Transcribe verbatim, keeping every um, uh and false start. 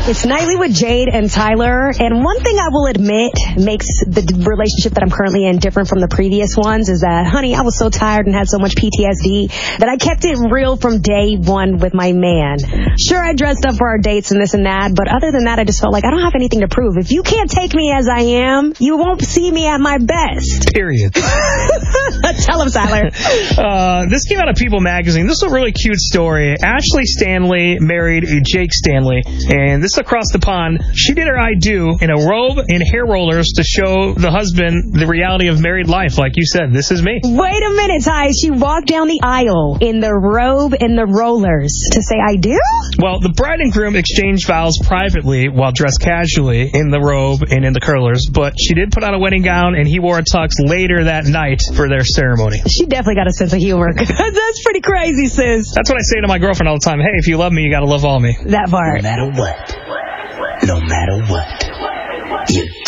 It's Nightly with Jade and Tyler, and one thing I will admit makes the relationship that I'm currently in different from the previous ones is that, honey, I was so tired and had so much P T S D that I kept it real from day one with my man. Sure, I dressed up for our dates and this and that, but other than that, I just felt like I don't have anything to prove. If you can't take me as I am, you won't see me at my best. Period. Tell him, Tyler. Uh, this came out of People magazine. This is a really cute story. Ashley Stanley married Jake Stanley, and this is across the pond. She did her I do in a robe and hair rollers to show the husband the reality of married life. Like you said, this is me. Wait a minute, Ty. She walked down the aisle in the robe and the rollers to say I do? Well, the bride and groom exchanged vows privately while dressed casually in the robe and in the curlers, but she did put on a wedding gown, and he wore a tux later that night for their ceremony. She definitely got a sense of humor. That's pretty crazy, sis. That's what I say to my girlfriend all the time. Hey, if you love me, you gotta love all me. That part. No matter what, no matter what, you